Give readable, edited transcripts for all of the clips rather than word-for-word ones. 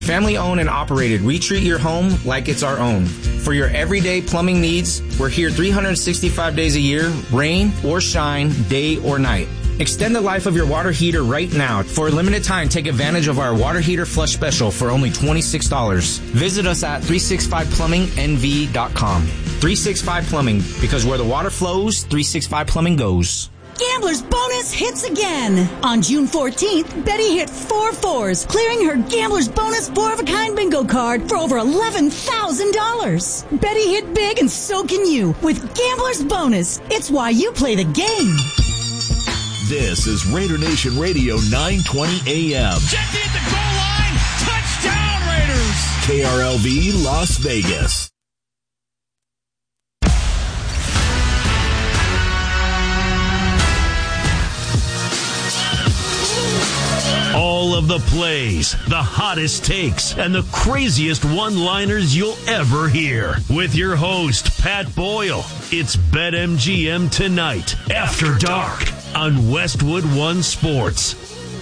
Family owned and operated, we treat your home like it's our own. For your everyday plumbing needs, we're here 365 days a year, rain or shine, day or night. Extend the life of your water heater right now. For a limited time, take advantage of our water heater flush special for only $26. Visit us at 365plummingnv.com. 365 Plumbing, because where the water flows, 365 Plumbing goes. Gambler's Bonus hits again. On June 14th, Betty hit 4 fours, clearing her Gambler's Bonus 4-of-a-kind bingo card for over $11,000. Betty hit big and so can you with Gambler's Bonus. It's why you play the game. This is Raider Nation Radio 920 AM. Jeffy at the goal line. Touchdown, Raiders. KRLV Las Vegas. All of the plays, the hottest takes, and the craziest one-liners you'll ever hear. With your host, Pat Boyle. It's BetMGM Tonight, After Dark, on Westwood One Sports.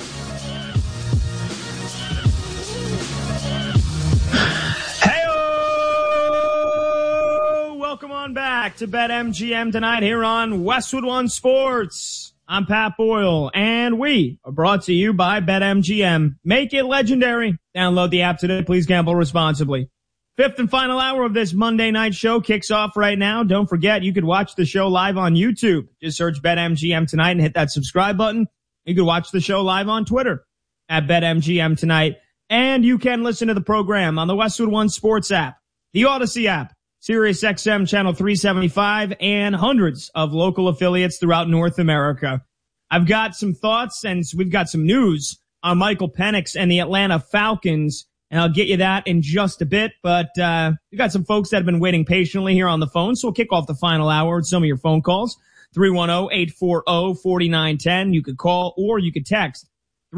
Hey-o! Welcome on back to BetMGM Tonight here on Westwood One Sports. I'm Pat Boyle, and we are brought to you by BetMGM. Make it legendary. Download the app today. Please gamble responsibly. Fifth and final hour of this Monday night show kicks off right now. Don't forget, you could watch the show live on YouTube. Just search BetMGM Tonight and hit that subscribe button. You could watch the show live on Twitter at BetMGM Tonight. And you can listen to the program on the Westwood One Sports app, the Odyssey app, Sirius XM Channel 375, and hundreds of local affiliates throughout North America. I've got some thoughts, and we've got some news on Michael Penix and the Atlanta Falcons, and I'll get you that in just a bit. But we've got some folks that have been waiting patiently here on the phone, so we'll kick off the final hour with some of your phone calls. 310-840-4910. You could call or you could text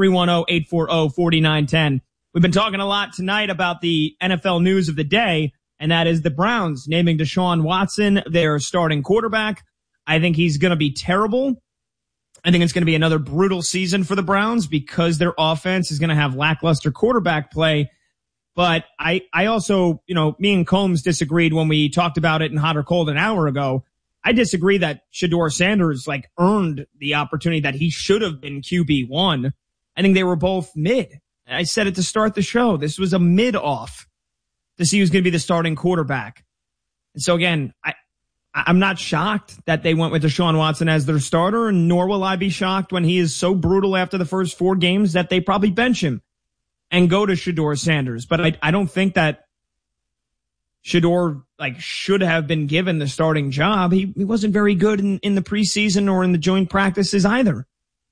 310-840-4910. We've been talking a lot tonight about the NFL news of the day, and that is the Browns naming Deshaun Watson their starting quarterback. I think he's going to be terrible. I think it's going to be another brutal season for the Browns because their offense is going to have lackluster quarterback play. But I also, me and Combs disagreed when we talked about it in Hot or Cold an hour ago. I disagree that Shedeur Sanders earned the opportunity that he should have been QB1. I think they were both mid. I said it to start the show. This was a mid-off to see who's going to be the starting quarterback. And so again, I'm not shocked that they went with Deshaun Watson as their starter, and nor will I be shocked when he is so brutal after the first 4 games that they probably bench him and go to Shedeur Sanders. But I don't think that Shedeur should have been given the starting job. He wasn't very good in the preseason or in the joint practices either.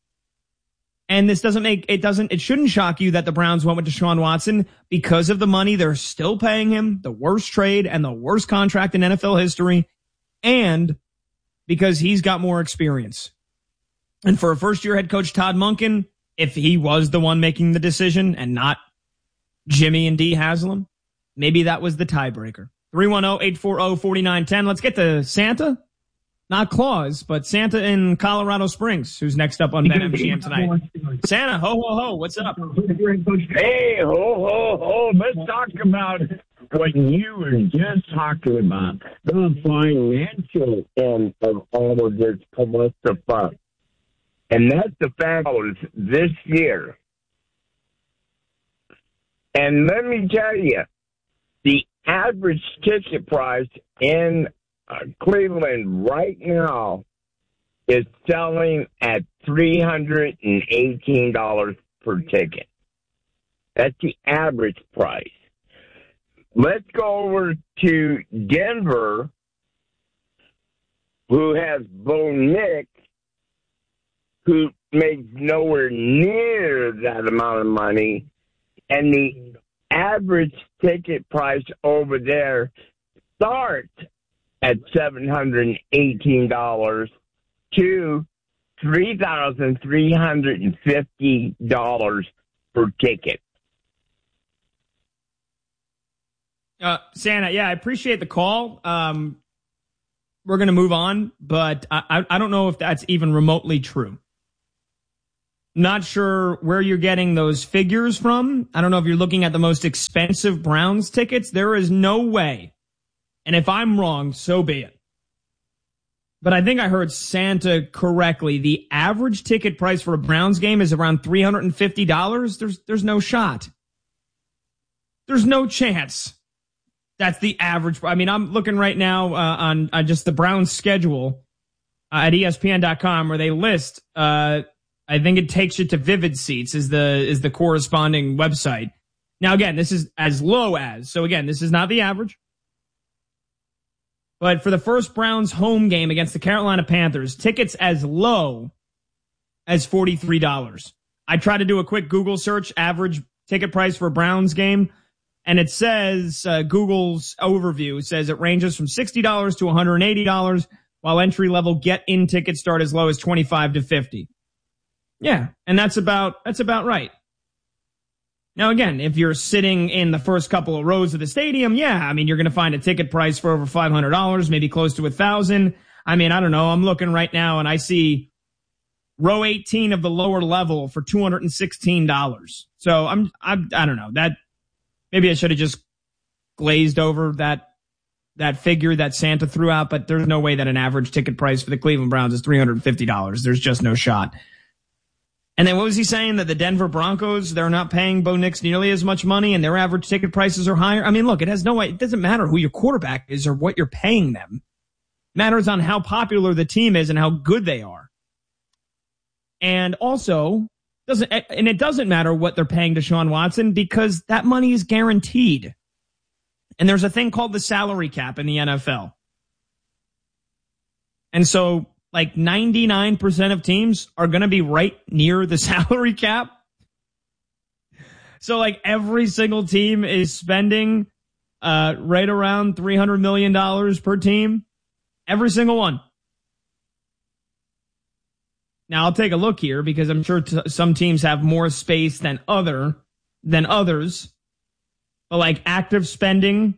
And it shouldn't shock you that the Browns went with Deshaun Watson because of the money they're still paying him, the worst trade and the worst contract in NFL history, and because he's got more experience. And for a first-year head coach, Todd Monken, if he was the one making the decision and not Jimmy and Dee Haslam, maybe that was the tiebreaker. 310-840-4910. Let's get to Santa. Not Claus, but Santa in Colorado Springs, who's next up on BetMGM tonight. Santa, ho, ho, ho, what's up? Hey, ho, ho, ho, let's talk about what you were just talking about, the financial end of all of this stuff. And that's the fact this year. And let me tell you, the average ticket price in Cleveland right now is selling at $318 per ticket. That's the average price. Let's go over to Denver, who has Bo Nix, who makes nowhere near that amount of money, and the average ticket price over there starts at $718 to $3,350 per ticket. Santa, I appreciate the call. We're going to move on, but I don't know if that's even remotely true. Not sure where you're getting those figures from. I don't know if you're looking at the most expensive Browns tickets. There is no way. And if I'm wrong, so be it. But I think I heard Santa correctly. The average ticket price for a Browns game is around $350. There's no shot. There's no chance. That's the average. I mean, I'm looking right now on just the Browns schedule at ESPN.com where they list, I think it takes you to Vivid Seats is the corresponding website. Now, again, this is as low as. So, again, this is not the average. But for the first Browns home game against the Carolina Panthers, tickets as low as $43. I tried to do a quick Google search, average ticket price for a Browns game, and it says, Google's overview says it ranges from $60 to $180, while entry-level get-in tickets start as low as $25 to $50. Yeah, and that's about right. Now, again, if you're sitting in the first couple of rows of the stadium, yeah, I mean, you're going to find a ticket price for over $500, maybe close to $1,000. I mean, I don't know. I'm looking right now and I see row 18 of the lower level for $216. So I don't know that maybe I should have just glazed over that figure that Santa threw out, but there's no way that an average ticket price for the Cleveland Browns is $350. There's just no shot. And then what was he saying? That the Denver Broncos, they're not paying Bo Nix nearly as much money and their average ticket prices are higher? I mean, look, it doesn't matter who your quarterback is or what you're paying them. It matters on how popular the team is and how good they are. And also, it doesn't matter what they're paying Deshaun Watson because that money is guaranteed. And there's a thing called the salary cap in the NFL. And so, like 99% of teams are going to be right near the salary cap. So like every single team is spending right around $300 million per team. Every single one. Now I'll take a look here because I'm sure some teams have more space than others. But like active spending,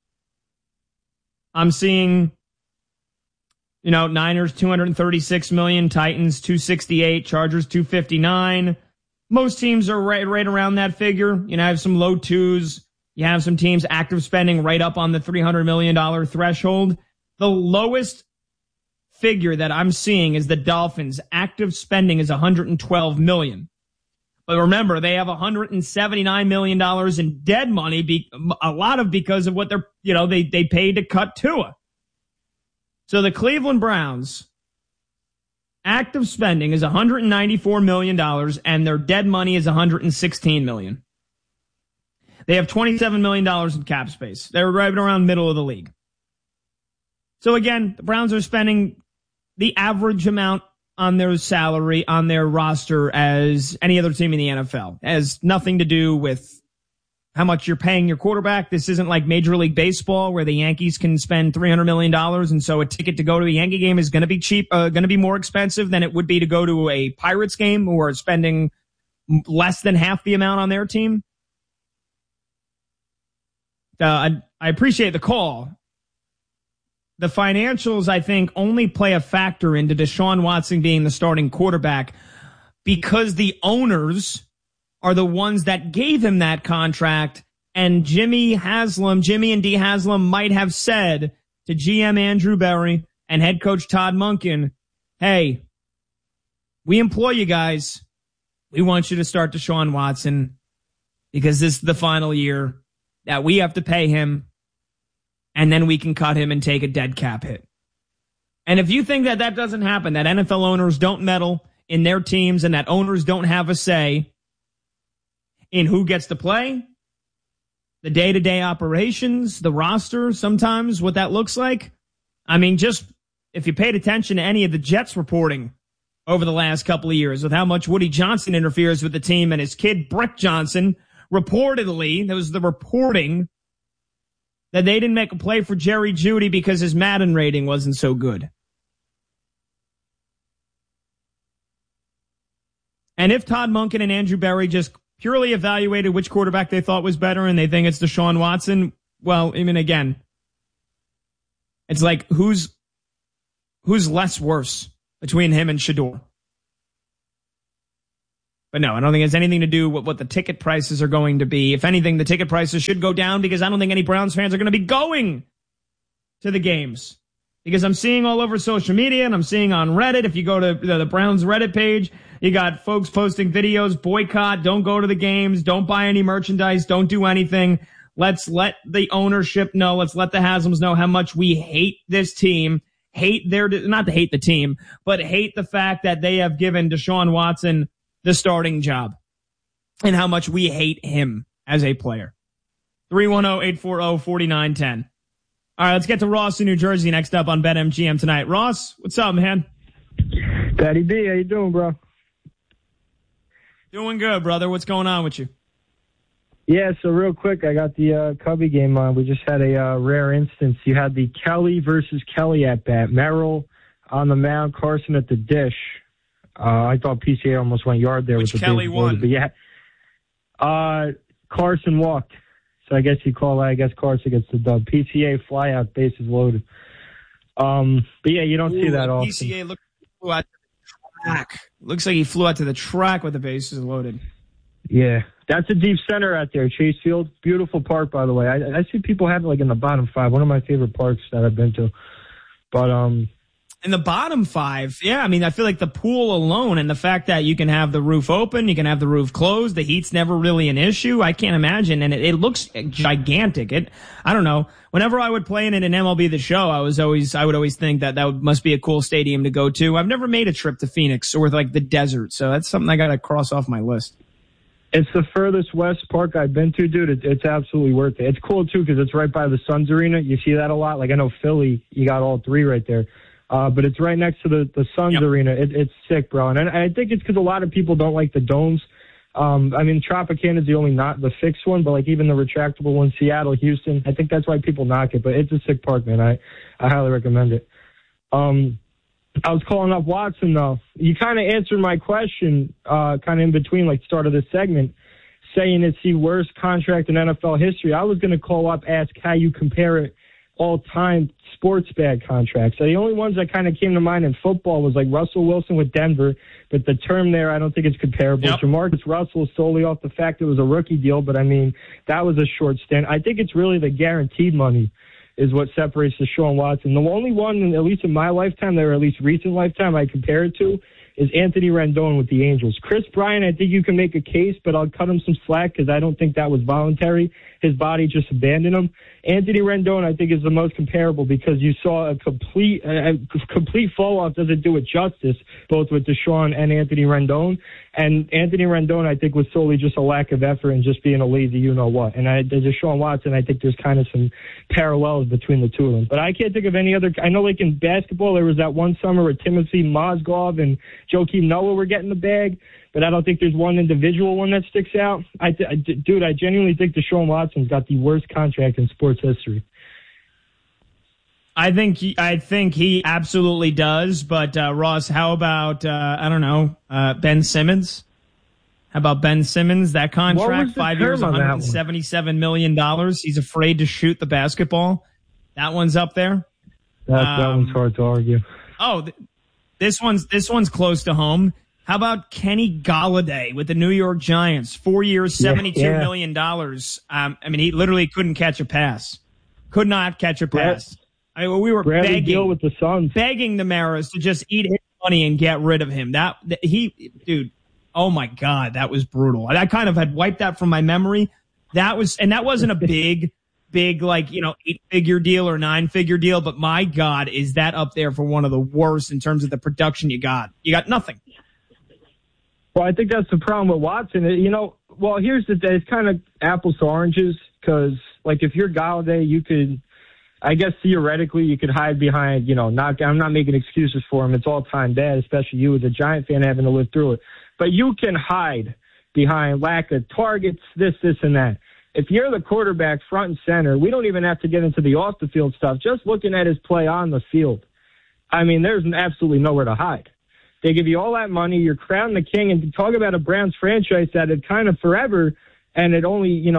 I'm seeing, Niners, $236 million, Titans, $268, Chargers, $259. Most teams are right around that figure. Have some low twos. You have some teams active spending right up on the $300 million threshold. The lowest figure that I'm seeing is the Dolphins. Active spending is $112 million. But remember, they have $179 million in dead money, a lot of because of what they paid to cut Tua. So the Cleveland Browns, active spending is $194 million, and their dead money is $116 million. They have $27 million in cap space. They're right around middle of the league. So again, the Browns are spending the average amount on their salary, on their roster as any other team in the NFL. It has nothing to do with how much you're paying your quarterback. This isn't like Major League Baseball where the Yankees can spend $300 million. And so a ticket to go to a Yankee game is going to be cheap, going to be more expensive than it would be to go to a Pirates game who are spending less than half the amount on their team. I appreciate the call. The financials, I think, only play a factor into Deshaun Watson being the starting quarterback because the owners are the ones that gave him that contract. And Jimmy and Dee Haslam might have said to GM Andrew Berry and head coach Todd Monken, hey, we employ you guys. We want you to start Deshaun Watson because this is the final year that we have to pay him. And then we can cut him and take a dead cap hit. And if you think that doesn't happen, that NFL owners don't meddle in their teams and that owners don't have a say in who gets to play, the day-to-day operations, the roster, sometimes what that looks like. I mean, just if you paid attention to any of the Jets reporting over the last couple of years with how much Woody Johnson interferes with the team and his kid, Brett Johnson, reportedly, there was the reporting that they didn't make a play for Jerry Jeudy because his Madden rating wasn't so good. And if Todd Monken and Andrew Berry just purely evaluated which quarterback they thought was better and they think it's Deshaun Watson, well, I mean, again, it's like who's less worse between him and Shador? But no, I don't think it has anything to do with what the ticket prices are going to be. If anything, the ticket prices should go down because I don't think any Browns fans are going to be going to the games. Because I'm seeing all over social media and I'm seeing on Reddit, if you go to the Browns Reddit page, you got folks posting videos, boycott, don't go to the games, don't buy any merchandise, don't do anything. Let's let the ownership know, let's let the Haslam's know how much we hate this team, not to hate the team, but hate the fact that they have given Deshaun Watson the starting job and how much we hate him as a player. 310-840-4910. All right, let's get to Ross in New Jersey next up on BetMGM tonight. Ross, what's up, man? Patty B, how you doing, bro? Doing good, brother. What's going on with you? Yeah, so real quick, I got the Cubby game on. We just had a rare instance. You had the Kelly versus Kelly at bat. Merrill on the mound, Carson at the dish. I thought PCA almost went yard there. Which with the Kelly won? But yeah, Carson walked. So I guess you call that. I guess Carson gets the dub. PCA fly out, bases loaded. But yeah, you don't see that often. PCA flew out to the track. Looks like he flew out to the track with the bases loaded. Yeah, that's a deep center out there, Chase Field. Beautiful park, by the way. I see people have it like in the bottom five. One of my favorite parks that I've been to. But in the bottom five, yeah, I mean, I feel like the pool alone and the fact that you can have the roof open, you can have the roof closed, the heat's never really an issue. I can't imagine. And it looks gigantic. I don't know. Whenever I would play in it in MLB The Show, I would always think that must be a cool stadium to go to. I've never made a trip to Phoenix or like the desert. So that's something I got to cross off my list. It's the furthest west park I've been to, dude. It's absolutely worth it. It's cool, too, because it's right by the Suns Arena. You see that a lot. Like, I know Philly, you got all three right there. But it's right next to the Suns Arena. It's sick, bro. And I think it's because a lot of people don't like the domes. I mean, Tropicana is the only not the fixed one, but like even the retractable one, Seattle, Houston, I think that's why people knock it. But it's a sick park, man. I highly recommend it. I was calling up Watson, though. You kind of answered my question kind of in between, like, start of the segment, saying it's the worst contract in NFL history. I was going to call up, ask how you compare it all-time sports bag contracts. So the only ones that kind of came to mind in football was, like, Russell Wilson with Denver, but the term there, I don't think it's comparable. Yep. Jamarcus Russell solely off the fact it was a rookie deal, but, I mean, that was a short stint. I think it's really the guaranteed money is what separates Deshaun Watson. The only one, at least in my lifetime, or at least recent lifetime, I compare it to, is Anthony Rendon with the Angels. Chris Bryant, I think you can make a case, but I'll cut him some slack because I don't think that was voluntary. His body just abandoned him. Anthony Rendon, I think, is the most comparable because you saw a complete fall-off doesn't do it justice, both with Deshaun and Anthony Rendon. And Anthony Rendon, I think, was solely just a lack of effort and just being a lazy you-know-what. And Deshaun Watson, I think there's kind of some parallels between the two of them. But I can't think of any other. I know, like, in basketball, there was that one summer where Timothy Mozgov and Joakim Noah were getting the bag, but I don't think there's one individual one that sticks out. Dude, I genuinely think Deshaun Watson's got the worst contract in sports history. I think he absolutely does. But Ross, how about Ben Simmons? How about Ben Simmons? That contract, 5 years, $177 million. He's afraid to shoot the basketball. That one's up there. That one's hard to argue. Oh, this one's close to home. How about Kenny Golladay with the New York Giants? 4 years, $72 million. I mean, he literally couldn't catch a pass. Could not catch a pass. We were begging deal with the Suns, begging the Maras to just eat his money and get rid of him. Dude, oh my God, that was brutal. I kind of had wiped that from my memory. That wasn't a big, like, 8-figure deal or 9-figure deal, but my God, is that up there for one of the worst in terms of the production you got? You got nothing. Well, I think that's the problem with Watson. Here's the thing. It's kind of apples to oranges because, like, if you're Golladay, you could, I guess theoretically, you could hide behind, I'm not making excuses for him. It's all time bad, especially you as a Giant fan having to live through it. But you can hide behind lack of targets, this, and that. If you're the quarterback front and center, we don't even have to get into the off-the-field stuff. Just looking at his play on the field, I mean, there's absolutely nowhere to hide. They give you all that money. You're crowned the king. And talk about a Browns franchise that had kind of forever, and it only,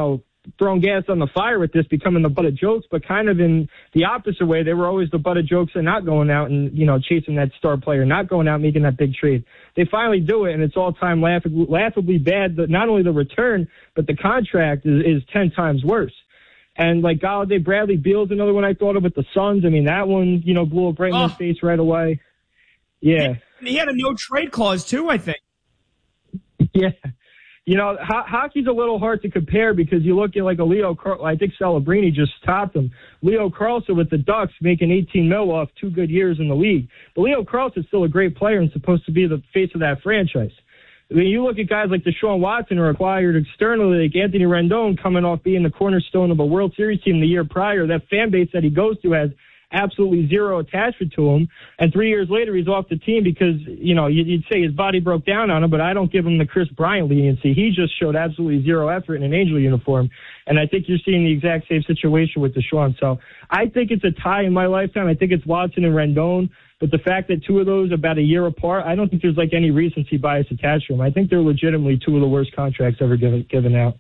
throwing gas on the fire with this, becoming the butt of jokes, but kind of in the opposite way. They were always the butt of jokes and not going out and, chasing that star player, not going out making that big trade. They finally do it, and it's all-time laughably bad. Not only the return, but the contract is 10 times worse. And like Galladay, Bradley Beal's another one I thought of with the Suns. I mean, that one, blew up right in his face right away. Yeah. He had a no-trade clause, too, I think. Yeah. Hockey's a little hard to compare because you look at like a Leo Carlsson. I think Celebrini just topped him. Leo Carlsson with the Ducks making $18 million off 2 good years in the league. But Leo Carlson's still a great player and supposed to be the face of that franchise. When you look at guys like Deshaun Watson who are acquired externally, like Anthony Rendon coming off being the cornerstone of a World Series team the year prior, that fan base that he goes to has absolutely zero attachment to him. And 3 years later, he's off the team because, you'd say his body broke down on him, but I don't give him the Chris Bryant leniency. He just showed absolutely zero effort in an Angel uniform. And I think you're seeing the exact same situation with Deshaun. So I think it's a tie in my lifetime. I think it's Watson and Rendon. But the fact that two of those are about a year apart, I don't think there's like any recency bias attached to them. I think they're legitimately two of the worst contracts ever given out.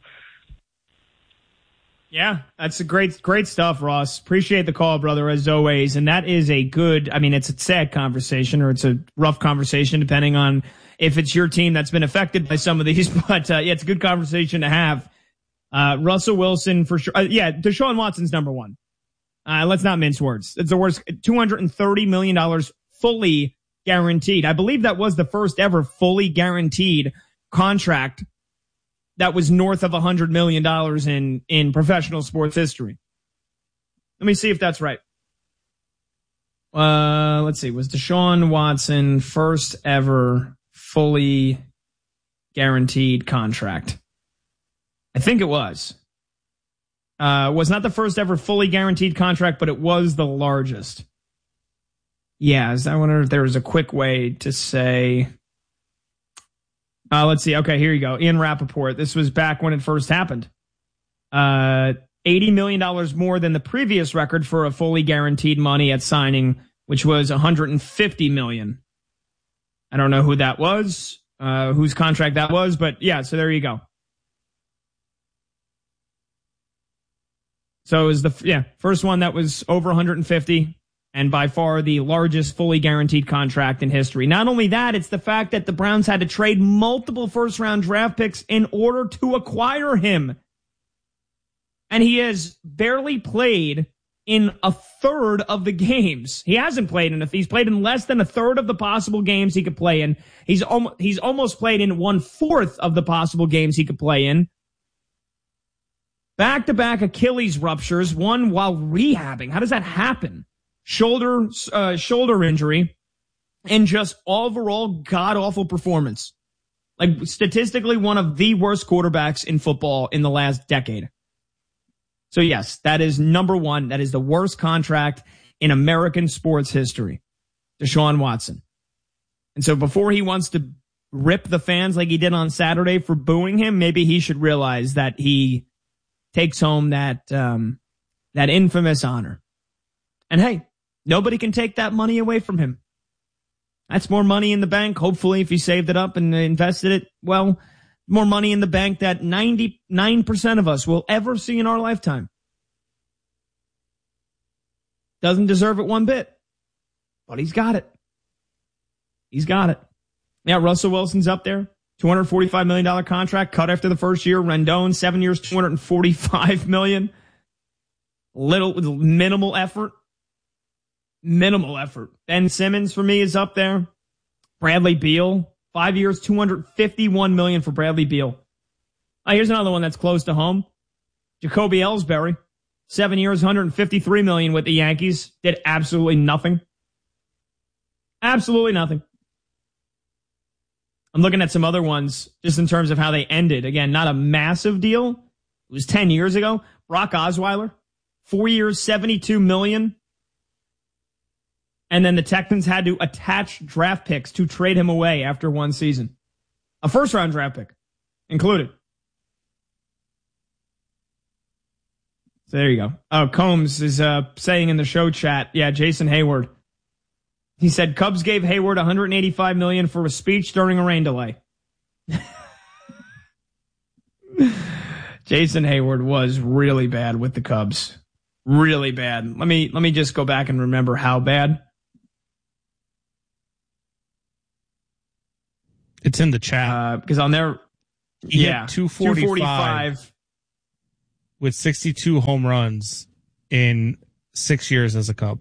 Yeah, that's a great stuff, Ross. Appreciate the call, brother, as always. And that is a good, it's a sad conversation or it's a rough conversation depending on if it's your team that's been affected by some of these. But, it's a good conversation to have. Russell Wilson for sure. Deshaun Watson's number one. Let's not mince words. It's the worst. $230 million fully guaranteed. I believe that was the first ever fully guaranteed contract that was north of $100 million in professional sports history. Let me see if that's right. Let's see. Was Deshaun Watson first ever fully guaranteed contract? I think it was. Was not the first ever fully guaranteed contract, but it was the largest. Yeah, I wonder if there was a quick way to say... let's see. Okay, here you go. Ian Rappaport. This was back when it first happened. $80 million more than the previous record for a fully guaranteed money at signing, which was $150 million. I don't know who that was, whose contract that was, but yeah, so there you go. So it was the first one that was over 150 and by far the largest fully guaranteed contract in history. Not only that, it's the fact that the Browns had to trade multiple first-round draft picks in order to acquire him. And he has barely played in a third of the games. He hasn't played in he's played in less than a third of the possible games he could play in. He's almost played in 1/4 of the possible games he could play in. Back-to-back Achilles ruptures, one while rehabbing. How does that happen? Shoulder injury, and just overall god-awful performance. Like, statistically, one of the worst quarterbacks in football in the last decade. So, yes, that is number one. That is the worst contract in American sports history. Deshaun Watson. And so before he wants to rip the fans like he did on Saturday for booing him, maybe he should realize that he takes home that infamous honor. And hey, nobody can take that money away from him. That's more money in the bank. Hopefully, if he saved it up and invested it, well, more money in the bank that 99% of us will ever see in our lifetime. Doesn't deserve it one bit, but he's got it. He's got it. Yeah, Russell Wilson's up there. $245 million contract cut after the first year. Rendon, 7 years, $245 million. Minimal effort. Minimal effort. Ben Simmons for me is up there. Bradley Beal, 5 years, $251 million for Bradley Beal. Here's another one that's close to home. Jacoby Ellsbury, 7 years, $153 million with the Yankees. Did absolutely nothing. Absolutely nothing. I'm looking at some other ones just in terms of how they ended. Again, not a massive deal. It was 10 years ago. Brock Osweiler, 4 years, $72 million. And then the Texans had to attach draft picks to trade him away after one season. A first-round draft pick included. So there you go. Oh, Combs is saying in the show chat, yeah, Jason Hayward. He said Cubs gave Hayward $185 million for a speech during a rain delay. Jason Hayward was really bad with the Cubs. Really bad. Let me just go back and remember how bad. It's in the chat. Because on there, he hit 245 with 62 home runs in 6 years as a Cub.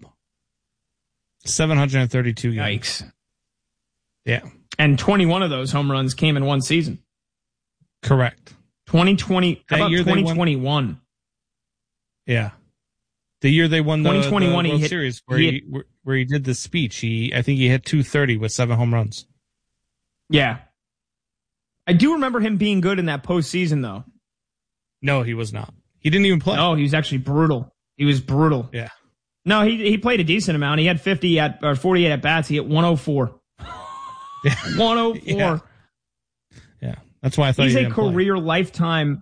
732 games. Yikes. Yeah. And 21 of those home runs came in one season. Correct. 2020. How about 2021? Yeah. The year they won the World Series where he did the speech. I think he hit 230 with 7 home runs. Yeah. I do remember him being good in that postseason, though. No, he was not. He didn't even play. No, he was actually brutal. He was brutal. Yeah. No, he played a decent amount. He had 48 at bats. He hit 104. 104. Yeah. That's why I thought he's a career lifetime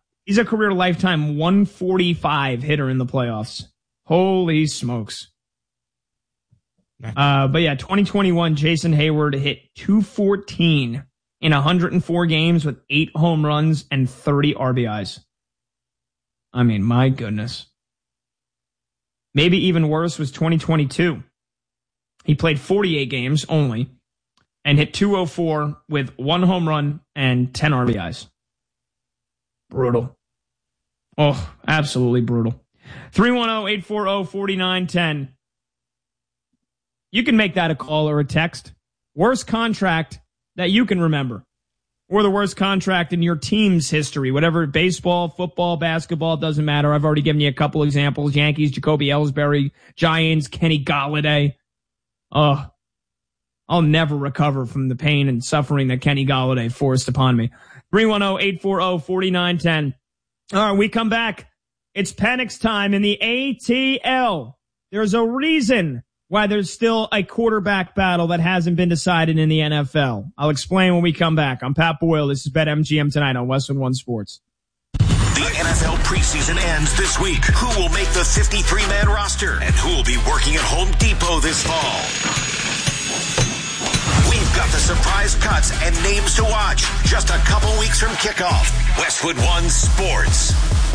145 hitter in the playoffs. Holy smokes. But yeah, 2021, Jason Hayward hit 214 in 104 games with 8 home runs and 30 RBIs. I mean, my goodness. Maybe even worse was 2022. He played 48 games only and hit 204 with 1 home run and 10 RBIs. Brutal. Oh, absolutely brutal. 310-840-4910. You can make that a call or a text. Worst contract that you can remember. Or the worst contract in your team's history. Whatever, baseball, football, basketball, doesn't matter. I've already given you a couple examples. Yankees, Jacoby Ellsbury. Giants, Kenny Golladay. I'll never recover from the pain and suffering that Kenny Golladay forced upon me. 310-840-4910. All right, we come back. It's Penix time in the ATL. There's a reason why there's still a quarterback battle that hasn't been decided in the NFL. I'll explain when we come back. I'm Pat Boyle. This is BetMGM tonight on Westwood One Sports. The NFL preseason ends this week. Who will make the 53-man roster? And who will be working at Home Depot this fall? We've got the surprise cuts and names to watch. Just a couple weeks from kickoff. Westwood One Sports.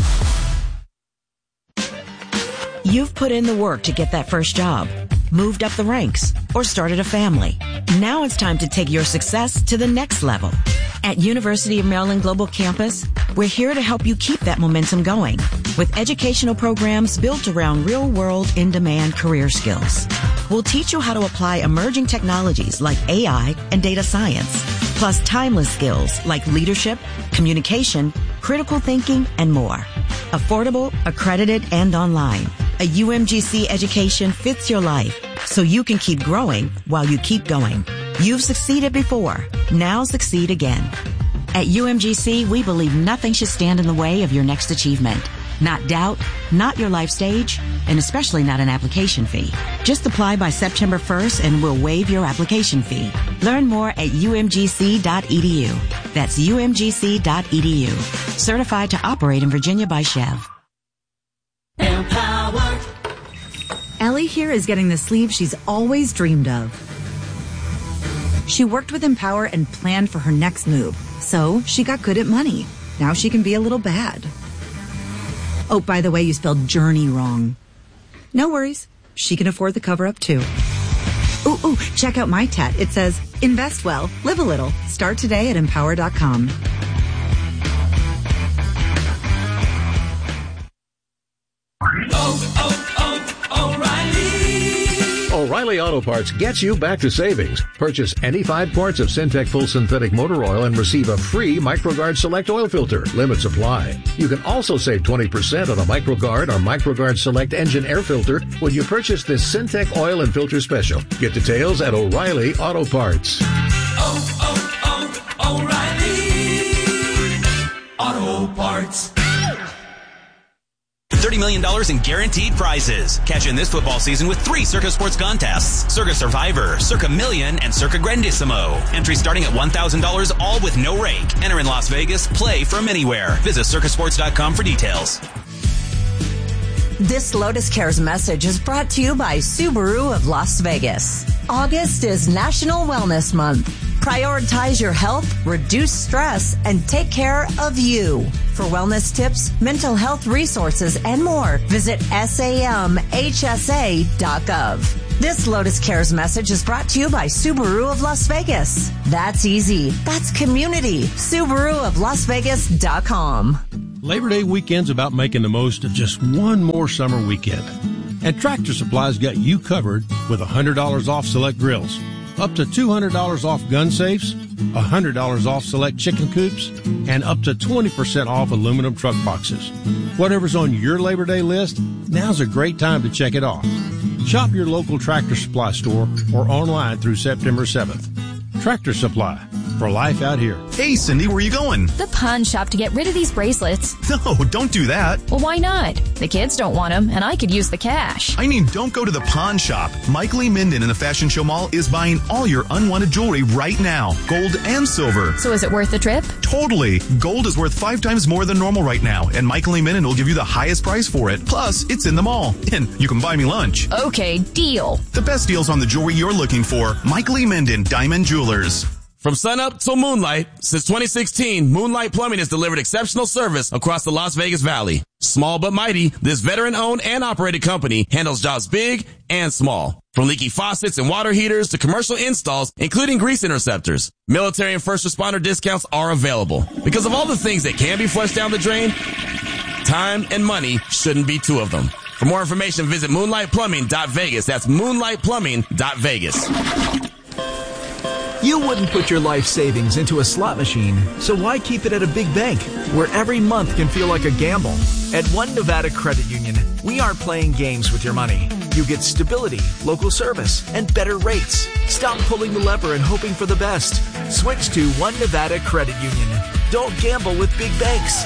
You've put in the work to get that first job, moved up the ranks, or started a family. Now it's time to take your success to the next level. At University of Maryland Global Campus, we're here to help you keep that momentum going with educational programs built around real-world, in-demand career skills. We'll teach you how to apply emerging technologies like AI and data science, plus timeless skills like leadership, communication, critical thinking, and more. Affordable, accredited, and online. A UMGC education fits your life so you can keep growing while you keep going. You've succeeded before. Now succeed again. At UMGC, we believe nothing should stand in the way of your next achievement. Not doubt, not your life stage, and especially not an application fee. Just apply by September 1st and we'll waive your application fee. Learn more at umgc.edu. That's umgc.edu. Certified to operate in Virginia by Chev. Empower. Ellie here is getting the sleeve she's always dreamed of. She worked with Empower and planned for her next move, so she got good at money. Now she can be a little bad. Oh, by the way, you spelled journey wrong. No worries. She can afford the cover-up, too. Ooh, check out my tat. It says, invest well, live a little. Start today at empower.com. O'Reilly Auto Parts gets you back to savings. Purchase any 5 quarts of Syntec Full Synthetic Motor Oil and receive a free MicroGuard Select Oil Filter. Limits apply. You can also save 20% on a MicroGuard or MicroGuard Select Engine Air Filter when you purchase this Syntec Oil and Filter Special. Get details at O'Reilly Auto Parts. O'Reilly Auto Parts. $30 million in guaranteed prizes. Catch in this football season with 3 Circa Sports contests. Circa Survivor, Circa Million, and Circa Grandissimo. Entry starting at $1,000, all with no rake. Enter in Las Vegas. Play from anywhere. Visit circasports.com for details. This Lotus Cares message is brought to you by Subaru of Las Vegas. August is National Wellness Month. Prioritize your health, reduce stress, and take care of you. For wellness tips, mental health resources, and more, visit samhsa.gov. This Lotus Cares message is brought to you by Subaru of Las Vegas. That's easy. That's community. SubaruofLasVegas.com. Labor Day weekend's about making the most of just one more summer weekend. And Tractor Supply's got you covered with $100 off select grills, up to $200 off gun safes, $100 off select chicken coops, and up to 20% off aluminum truck boxes. Whatever's on your Labor Day list, now's a great time to check it off. Shop your local Tractor Supply store or online through September 7th. Tractor Supply, for life out here. Hey, Cindy, where are you going? The pawn shop to get rid of these bracelets. No, don't do that. Well, why not? The kids don't want them, and I could use the cash. I mean, don't go to the pawn shop. Mike Lee Minden in the Fashion Show Mall is buying all your unwanted jewelry right now, gold and silver. So is it worth the trip? Totally. Gold is worth 5 times more than normal right now, and Mike Lee Minden will give you the highest price for it. Plus, it's in the mall, and you can buy me lunch. Okay, deal. The best deals on the jewelry you're looking for. Mike Lee Minden, Diamond Jewelers. From sunup till moonlight, since 2016, Moonlight Plumbing has delivered exceptional service across the Las Vegas Valley. Small but mighty, this veteran-owned and operated company handles jobs big and small. From leaky faucets and water heaters to commercial installs, including grease interceptors. Military and first responder discounts are available. Because of all the things that can be flushed down the drain, time and money shouldn't be two of them. For more information, visit moonlightplumbing.vegas. That's moonlightplumbing.vegas. You wouldn't put your life savings into a slot machine, so why keep it at a big bank, where every month can feel like a gamble? At One Nevada Credit Union, we aren't playing games with your money. You get stability, local service, and better rates. Stop pulling the lever and hoping for the best. Switch to One Nevada Credit Union. Don't gamble with big banks.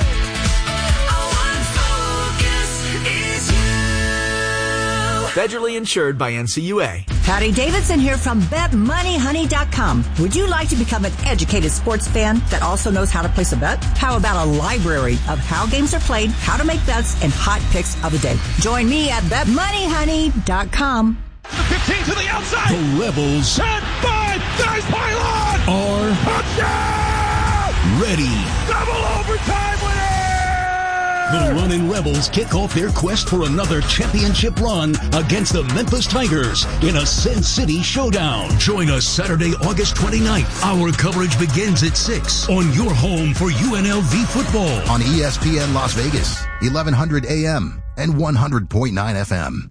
Federally insured by NCUA. Patty Davidson here from BetMoneyHoney.com. Would you like to become an educated sports fan that also knows how to place a bet? How about a library of how games are played, how to make bets, and hot picks of the day? Join me at BetMoneyHoney.com. The 15 to the outside. The Rebels. 10, 5, nice pylon. Are touchdown. Ready. Double overtime winner. The Runnin' Rebels kick off their quest for another championship run against the Memphis Tigers in a Sin City showdown. Join us Saturday, August 29th. Our coverage begins at 6 on your home for UNLV football. On ESPN Las Vegas, 1100 AM and 100.9 FM.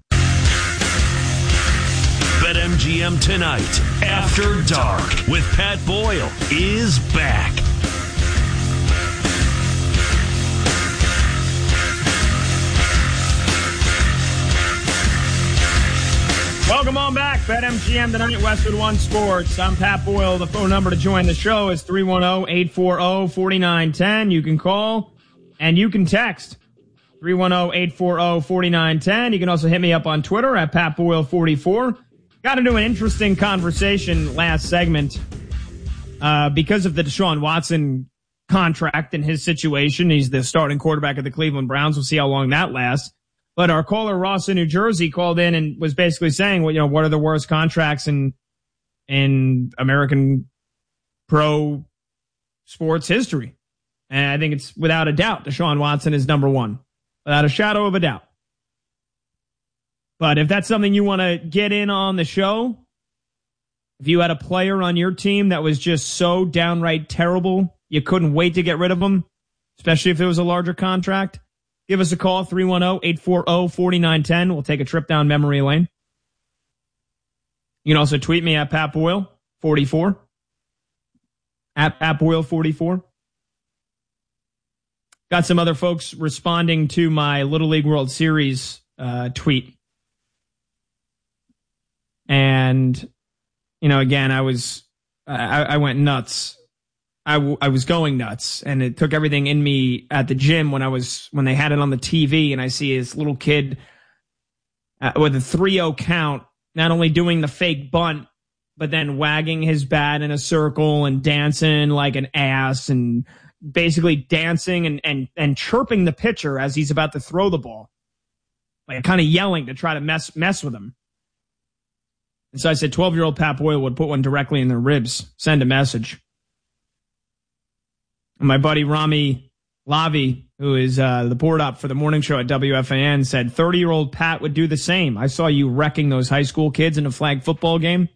BetMGM Tonight, After Dark, with Pat Boyle, is back. Welcome on back. BetMGM Tonight, Westwood One Sports. I'm Pat Boyle. The phone number to join the show is 310-840-4910. You can call and you can text 310-840-4910. You can also hit me up on Twitter at PatBoyle44. Got into an interesting conversation last segment because of the Deshaun Watson contract and his situation. He's the starting quarterback of the Cleveland Browns. We'll see how long that lasts. But our caller, Ross in New Jersey, called in and was basically saying, well, you know, what are the worst contracts in American pro sports history? And I think it's without a doubt, Deshaun Watson is number one, without a shadow of a doubt. But if that's something you want to get in on the show, if you had a player on your team that was just so downright terrible, you couldn't wait to get rid of him, especially if it was a larger contract, give us a call, 310-840-4910. We'll take a trip down memory lane. You can also tweet me at PatBoyle44. At PatBoyle44. Got some other folks responding to my Little League World Series tweet. And, you know, again, I went nuts. I was going nuts, and it took everything in me at the gym when they had it on the TV, and I see this little kid with a 3-0 count, not only doing the fake bunt, but then wagging his bat in a circle and dancing like an ass and basically dancing and chirping the pitcher as he's about to throw the ball, like kind of yelling to try to mess with him. And so I said 12-year-old Pat Boyle would put one directly in their ribs, send a message. And my buddy Rami Lavi, who is the board op for the morning show at WFAN, said 30-year-old Pat would do the same. I saw you wrecking those high school kids in a flag football game.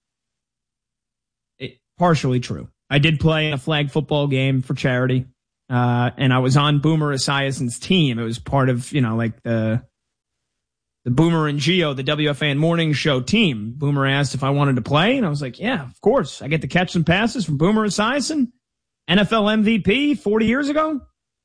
Partially true. I did play in a flag football game for charity, and I was on Boomer Esiason's team. It was part of, like the Boomer and Geo, the WFAN morning show team. Boomer asked if I wanted to play, and I was like, yeah, of course. I get to catch some passes from Boomer Esiason, NFL MVP 40 years ago.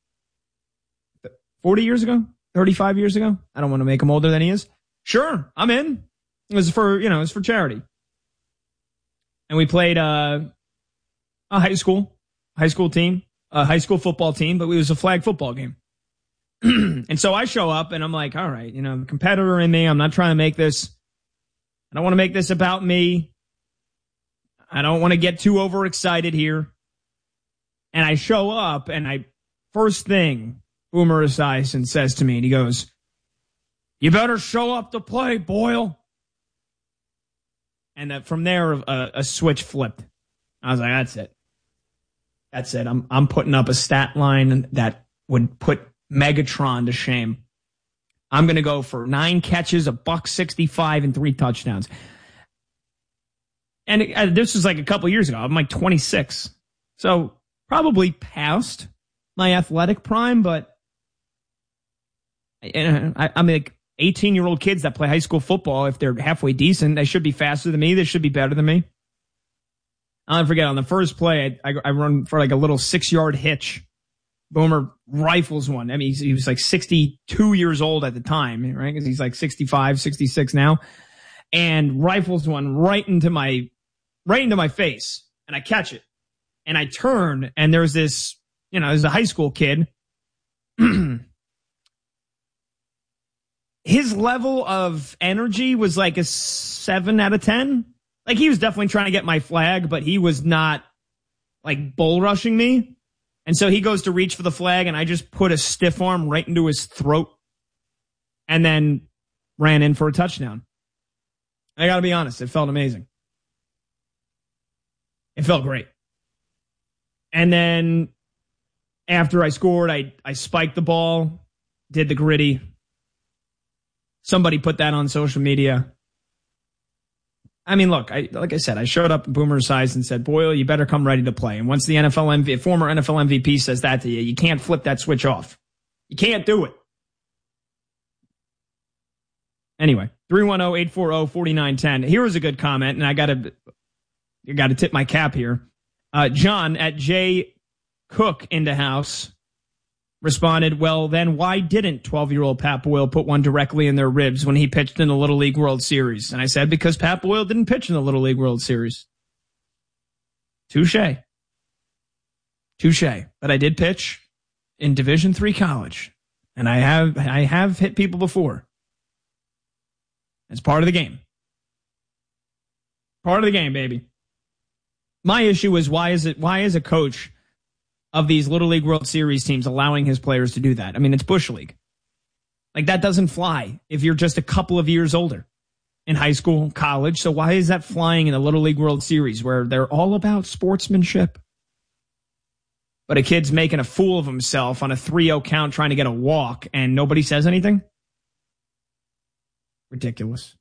40 years ago? 35 years ago? I don't want to make him older than he is. Sure, I'm in. It was for charity. And we played a high school team, a high school football team, but it was a flag football game. And so I show up and I'm like, all right, the competitor in me, I'm not trying to I don't want to make this about me. I don't want to get too overexcited here. And I show up and first thing Boomer Esiason says to me, and he goes, "You better show up to play, Boyle." And from there, a switch flipped. I was like, that's it. I'm putting up a stat line that would put Megatron to shame. I'm going to go for 9 catches, $165, and 3 touchdowns. And this was like a couple years ago. I'm like 26. So probably past my athletic prime, but I'm like 18-year-old kids that play high school football. If they're halfway decent, they should be faster than me. They should be better than me. I'll never forget, on the first play, I run for like a little 6-yard hitch. Boomer rifles one. I mean, he was like 62 years old at the time, right? Because he's like 65, 66 now. And rifles one right into my face. And I catch it. And I turn, and there's this, there's a high school kid. His level of energy was like a 7 out of 10. Like, he was definitely trying to get my flag, but he was not like bull rushing me. And so he goes to reach for the flag, and I just put a stiff arm right into his throat and then ran in for a touchdown. I got to be honest, it felt amazing. It felt great. And then after I scored, I spiked the ball, did the gritty. Somebody put that on social media. I mean, look, like I said, I showed up at Boomer Esiason and said, Boyle, you better come ready to play. And once the former NFL MVP says that to you, you can't flip that switch off. You can't do it. Anyway, 310-840-4910. Here was a good comment, and I got to tip my cap here. John at J. Cook in the house responded, well, then why didn't 12-year-old Pat Boyle put one directly in their ribs when he pitched in the Little League World Series? And I said, because Pat Boyle didn't pitch in the Little League World Series. Touche. But I did pitch in Division III college. And I have hit people before. It's part of the game. Part of the game, baby. My issue is why is a coach of these Little League World Series teams allowing his players to do that? I mean, it's Bush League. Like, that doesn't fly if you're just a couple of years older in high school, college. So why is that flying in the Little League World Series where they're all about sportsmanship? But a kid's making a fool of himself on a 3-0 count trying to get a walk and nobody says anything? Ridiculous.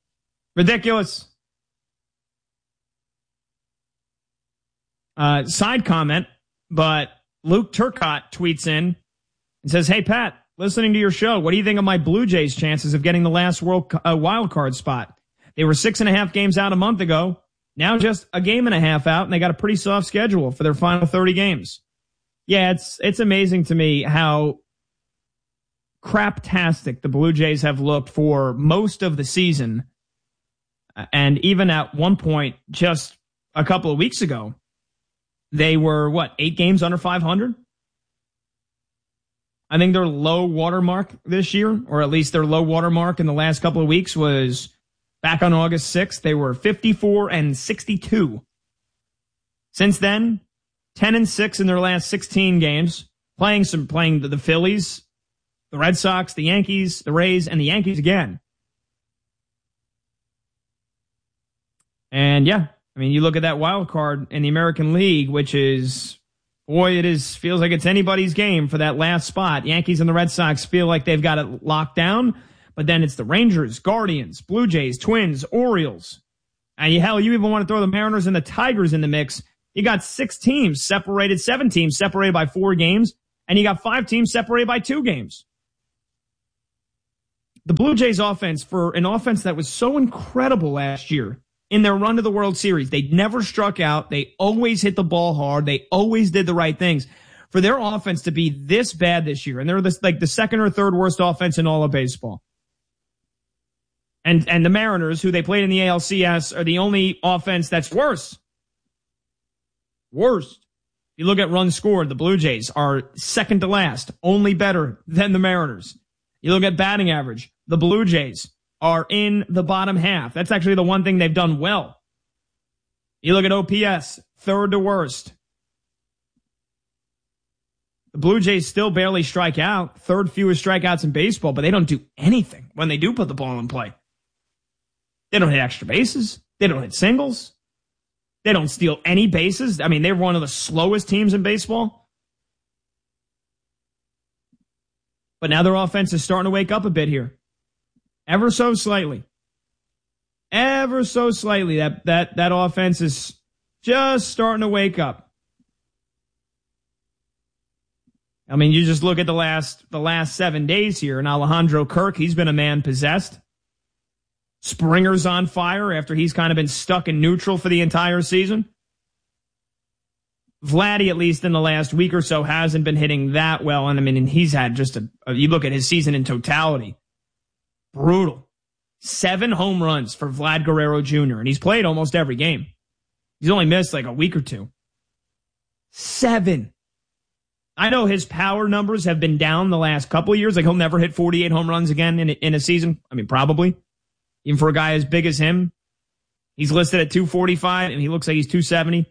Side comment, but Luke Turcotte tweets in and says, hey, Pat, listening to your show, what do you think of my Blue Jays' chances of getting the last wild card spot? They were 6.5 games out a month ago. Now just a game and a half out, and they got a pretty soft schedule for their final 30 games. Yeah, it's amazing to me how craptastic the Blue Jays have looked for most of the season. And even at one point, just a couple of weeks ago, they were, 8 games under 500? I think their low watermark this year, or at least their low watermark in the last couple of weeks, was back on August 6th. They were 54-62. Since then, 10-6 in their last 16 games, playing the Phillies, the Red Sox, the Yankees, the Rays, and the Yankees again. And yeah, I mean, you look at that wild card in the American League, which is, boy, feels like it's anybody's game for that last spot. Yankees and the Red Sox feel like they've got it locked down, but then it's the Rangers, Guardians, Blue Jays, Twins, Orioles. And you even want to throw the Mariners and the Tigers in the mix. You got 7 teams separated by 4 games, and you got 5 teams separated by 2 games. The Blue Jays offense, for an offense that was so incredible last year in their run to the World Series, they never struck out. They always hit the ball hard. They always did the right things. For their offense to be this bad this year, and they're like the second or third worst offense in all of baseball. And the Mariners, who they played in the ALCS, are the only offense that's worse. Worst. You look at runs scored, the Blue Jays are second to last, only better than the Mariners. You look at batting average, the Blue Jays are in the bottom half. That's actually the one thing they've done well. You look at OPS, third to worst. The Blue Jays still barely strike out, third fewest strikeouts in baseball, but they don't do anything when they do put the ball in play. They don't hit extra bases. They don't hit singles. They don't steal any bases. I mean, they're one of the slowest teams in baseball. But now their offense is starting to wake up a bit here. Ever so slightly. Ever so slightly. That offense is just starting to wake up. I mean, you just look at the last 7 days here, and Alejandro Kirk, he's been a man possessed. Springer's on fire after he's kind of been stuck in neutral for the entire season. Vladdy, at least in the last week or so, hasn't been hitting that well. And I mean, he's had just you look at his season in totality. Brutal. 7 home runs for Vlad Guerrero Jr., and he's played almost every game. He's only missed like a week or 2. 7. I know his power numbers have been down the last couple of years. Like, he'll never hit 48 home runs again in a season. I mean, probably. Even for a guy as big as him. He's listed at 245, and he looks like he's 270.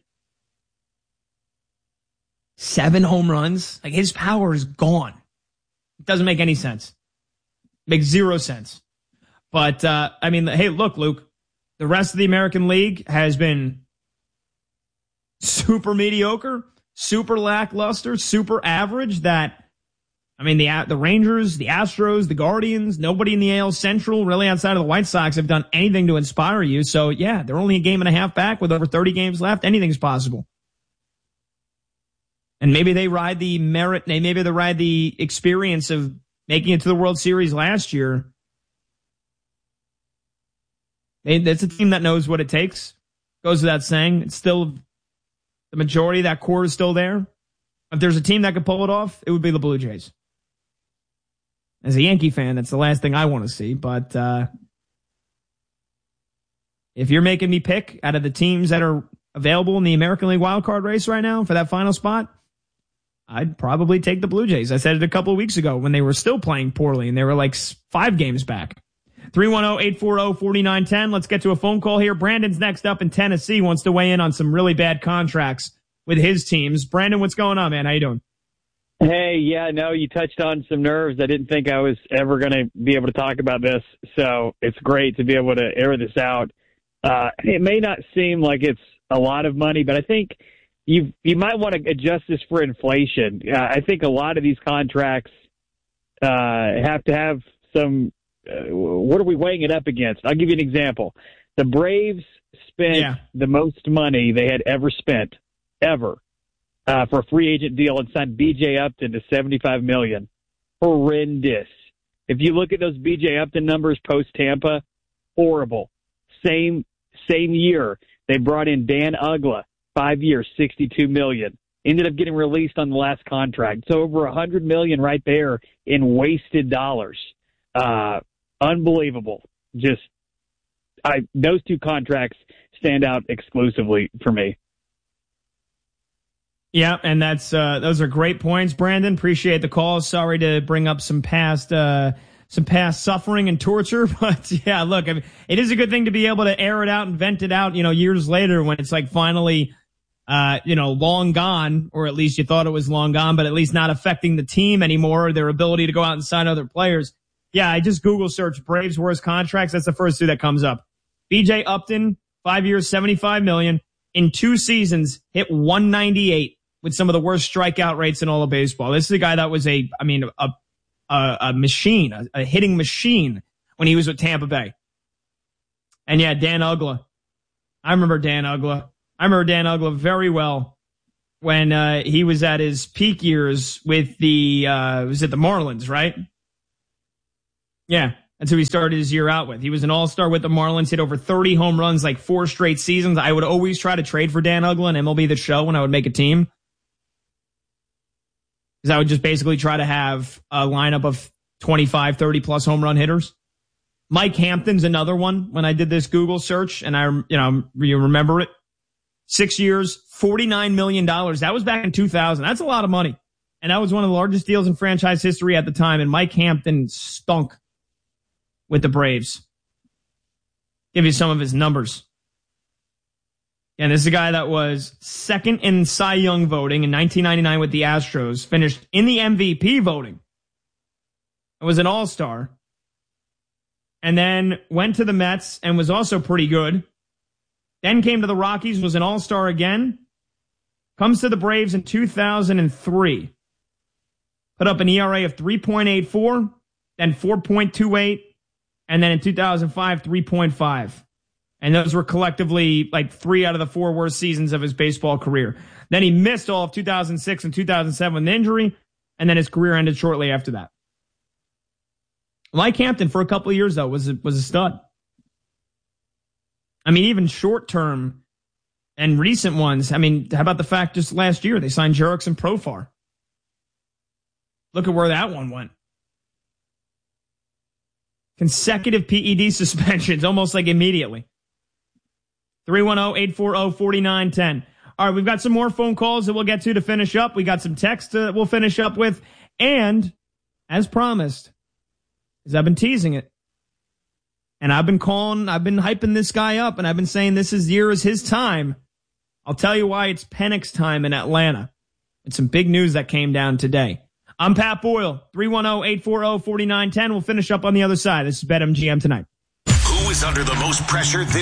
7 home runs. Like, his power is gone. It doesn't make any sense. Makes 0 sense. But, I mean, hey, look, Luke, the rest of the American League has been super mediocre, super lackluster, super average. That, I mean, the Rangers, the Astros, the Guardians, nobody in the AL Central, really outside of the White Sox, have done anything to inspire you. So, yeah, they're only a game and a half back with over 30 games left. Anything's possible. And maybe they ride the merit, maybe they ride the experience of making it to the World Series last year. It's a team that knows what it takes. Goes without saying. It's still, the majority of that core is still there. If there's a team that could pull it off, it would be the Blue Jays. As a Yankee fan, that's the last thing I want to see. But if you're making me pick out of the teams that are available in the American League wildcard race right now for that final spot, I'd probably take the Blue Jays. I said it a couple of weeks ago when they were still playing poorly and they were like 5 games back. 310-840-4910. Let's get to a phone call here. Brandon's next up in Tennessee, wants to weigh in on some really bad contracts with his teams. Brandon, what's going on, man? How you doing? Hey, yeah, no, you touched on some nerves. I didn't think I was ever going to be able to talk about this, so it's great to be able to air this out. It may not seem like it's a lot of money, but I think you might want to adjust this for inflation. I think a lot of these contracts have to have some what are we weighing it up against? I'll give you an example. The Braves spent the most money they had ever spent, ever, for a free agent deal and signed B.J. Upton to $75 million. Horrendous. If you look at those B.J. Upton numbers post-Tampa, horrible. Same year, they brought in Dan Uggla, 5 years, $62 million. Ended up getting released on the last contract. So over $100 million right there in wasted dollars. Unbelievable. Just, those 2 contracts stand out exclusively for me. Yeah, and that's those are great points, Brandon. Appreciate the call. Sorry to bring up some past suffering and torture, but yeah, look, I mean, it is a good thing to be able to air it out and vent it out, years later when it's like finally, long gone, or at least you thought it was long gone, but at least not affecting the team anymore, or their ability to go out and sign other players. Yeah, I just Google search Braves worst contracts. That's the first 2 that comes up. B.J. Upton, 5 years, $75 million. In 2 seasons, hit 198 with some of the worst strikeout rates in all of baseball. This is a guy that was a machine, a hitting machine when he was with Tampa Bay. And yeah, Dan Uggla. I remember Dan Uggla very well when he was at his peak years with the Marlins, right? Yeah, that's who he started his year out with. He was an all-star with the Marlins, hit over 30 home runs, like 4 straight seasons. I would always try to trade for Dan Uggla in MLB The Show when I would make a team. Because I would just basically try to have a lineup of 25, 30-plus home run hitters. Mike Hampton's another one when I did this Google search, and you remember it. 6 years, $49 million. That was back in 2000. That's a lot of money. And that was one of the largest deals in franchise history at the time, and Mike Hampton stunk with the Braves. Give you some of his numbers. And this is a guy that was second in Cy Young voting in 1999 with the Astros, finished in the MVP voting. It was an all-star. And then went to the Mets and was also pretty good. Then came to the Rockies, was an all-star again. Comes to the Braves in 2003. Put up an ERA of 3.84, then 4.28, and then in 2005, 3.5. And those were collectively like 3 out of the 4 worst seasons of his baseball career. Then he missed all of 2006 and 2007 with an injury, and then his career ended shortly after that. Mike Hampton, for a couple of years, though, was a stud. I mean, even short-term and recent ones. I mean, how about the fact just last year they signed Jurickson Profar? Look at where that one went. Consecutive PED suspensions, almost like immediately. 310-840-4910. All right, we've got some more phone calls that we'll get to finish up. We got some text that we'll finish up with. And, as promised, because I've been teasing it, and I've been hyping this guy up, and I've been saying this year is his time. I'll tell you why it's Penix time in Atlanta. It's some big news that came down today. I'm Pat Boyle, 310-840-4910. We'll finish up on the other side. This is BetMGM Tonight. Who is under the most pressure this